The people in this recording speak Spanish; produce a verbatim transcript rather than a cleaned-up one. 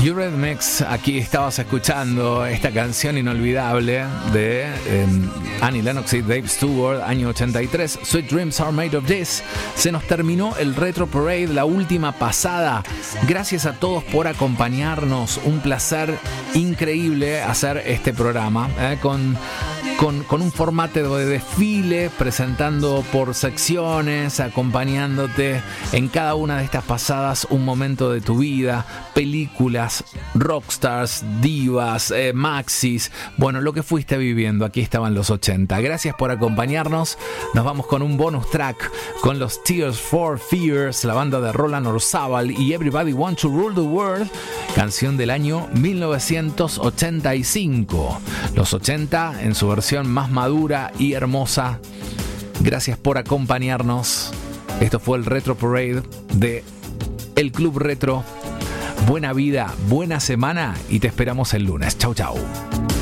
Eurythmics, aquí estabas escuchando esta canción inolvidable de eh, Annie Lennox y Dave Stewart, año ochenta y tres, Sweet Dreams Are Made of This. Se nos terminó el Retro Parade, la última pasada. Gracias a todos por acompañarnos, un placer increíble hacer este programa eh, con... Con, con un formato de desfile, presentando por secciones, acompañándote en cada una de estas pasadas un momento de tu vida, películas, rockstars, divas, eh, maxis, bueno, lo que fuiste viviendo, aquí estaban los ochenta. Gracias por acompañarnos, nos vamos con un bonus track con los Tears for Fears, la banda de Roland Orzabal y Everybody Want to Rule the World, canción del año mil novecientos ochenta y cinco. Los ochenta en su versión más madura y hermosa. Gracias por acompañarnos. Esto fue el Retro Parade de El Club Retro. Buena vida, buena semana y te esperamos el lunes. Chau, chau.